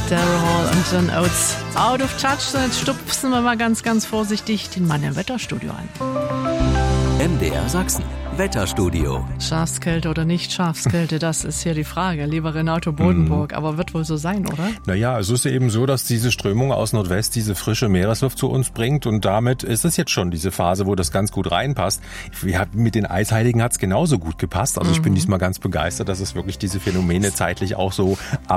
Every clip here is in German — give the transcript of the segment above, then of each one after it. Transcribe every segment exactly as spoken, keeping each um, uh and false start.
Daryl Hall und John Oates. Out of Touch. So, jetzt stupsen wir mal ganz, ganz vorsichtig den Mann im Wetterstudio an. M D R Sachsen. Wetterstudio. Schafskälte oder nicht Schafskälte, das ist hier die Frage, lieber Renato Bodenburg. Aber wird wohl so sein, oder? Naja, es ist eben so, dass diese Strömung aus Nordwest diese frische Meeresluft zu uns bringt und damit ist es jetzt schon diese Phase, wo das ganz gut reinpasst. Mit den Eisheiligen hat es genauso gut gepasst. Also ich bin diesmal ganz begeistert, dass es wirklich diese Phänomene zeitlich auch so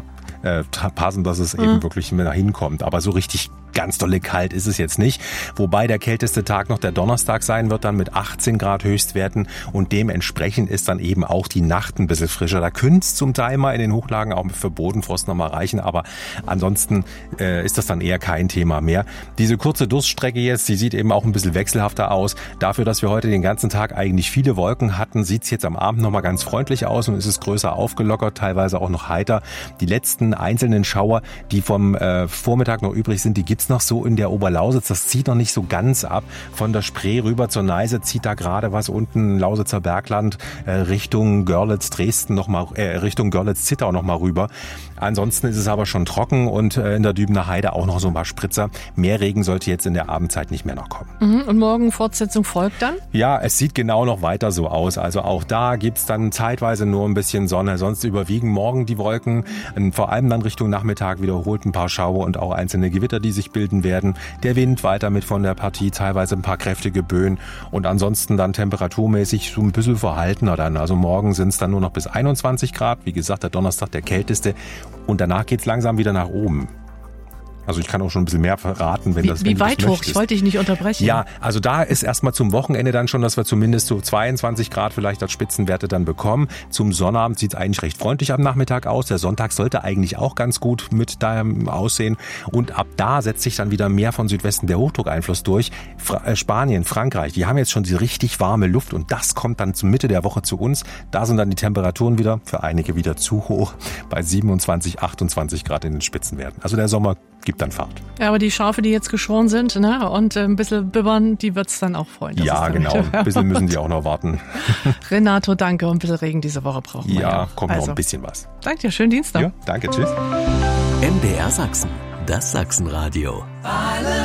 abpassen, dass es eben wirklich mehr dahin kommt. Aber so richtig ganz dolle kalt ist es jetzt nicht. Wobei der kälteste Tag noch der Donnerstag sein wird, dann mit achtzehn Grad Höchstwerten. Und dementsprechend ist dann eben auch die Nacht ein bisschen frischer. Da könnte es zum Teil mal in den Hochlagen auch für Bodenfrost noch mal reichen, aber ansonsten äh, ist das dann eher kein Thema mehr. Diese kurze Durststrecke jetzt, die sieht eben auch ein bisschen wechselhafter aus. Dafür, dass wir heute den ganzen Tag eigentlich viele Wolken hatten, sieht es jetzt am Abend noch mal ganz freundlich aus und es ist größer aufgelockert, teilweise auch noch heiter. Die letzten einzelnen Schauer, die vom äh, Vormittag noch übrig sind, die gibt's noch so in der Oberlausitz. Das zieht noch nicht so ganz ab. Von der Spree rüber zur Neiße zieht da gerade was unten Lausitzer Bergland äh, Richtung Görlitz, Dresden noch mal, äh, Richtung Görlitz, Zittau noch mal rüber. Ansonsten ist es aber schon trocken und äh, in der Dübener Heide auch noch so ein paar Spritzer. Mehr Regen sollte jetzt in der Abendzeit nicht mehr noch kommen. Mhm. Und morgen Fortsetzung folgt dann? Ja, es sieht genau noch weiter so aus. Also auch da gibt's dann zeitweise nur ein bisschen Sonne. Sonst überwiegen morgen die Wolken. Und vor allem dann Richtung Nachmittag wiederholt ein paar Schauer und auch einzelne Gewitter, die sich bilden werden. Der Wind weiter mit von der Partie, teilweise ein paar kräftige Böen. Und ansonsten dann temperaturmäßig so ein bisschen verhaltener dann. Also morgen sind es dann nur noch bis einundzwanzig Grad. Wie gesagt, der Donnerstag der kälteste. Und danach geht's langsam wieder nach oben. Also ich kann auch schon ein bisschen mehr verraten, wenn wie, das wenn Wie weit das hoch? Ich wollte dich nicht unterbrechen. Ja, also da ist erstmal zum Wochenende dann schon, dass wir zumindest so zweiundzwanzig Grad vielleicht als Spitzenwerte dann bekommen. Zum Sonnabend sieht es eigentlich recht freundlich am Nachmittag aus. Der Sonntag sollte eigentlich auch ganz gut mit da aussehen. Und ab da setzt sich dann wieder mehr von Südwesten der Hochdruckeinfluss durch. Fra- äh, Spanien, Frankreich, die haben jetzt schon diese richtig warme Luft und das kommt dann zur Mitte der Woche zu uns. Da sind dann die Temperaturen wieder, für einige wieder zu hoch, bei siebenundzwanzig, achtundzwanzig Grad in den Spitzenwerten. Also der Sommer gibt dann Fahrt. Ja, aber die Schafe, die jetzt geschoren sind, ne, und ein bisschen bibbern, die wird's dann auch freuen. Ja, genau. Ein bisschen müssen die auch noch warten. Renato, danke. Und ein bisschen Regen diese Woche brauchen wir. Ja, Ja, kommt also. noch ein bisschen was. Danke dir, schönen Dienstag. Ja, danke, tschüss. M D R Sachsen. Das Sachsenradio.